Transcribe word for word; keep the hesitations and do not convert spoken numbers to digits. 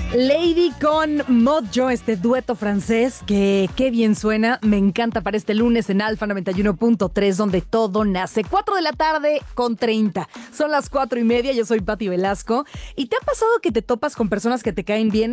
Lady con Mojo, este dueto francés que qué bien suena, me encanta para este lunes en Alfa noventa y uno punto tres, donde todo nace. Cuatro de la tarde con treinta, son las cuatro y media, yo soy Pati Velasco. ¿Y te ha pasado que te topas con personas que te caen bien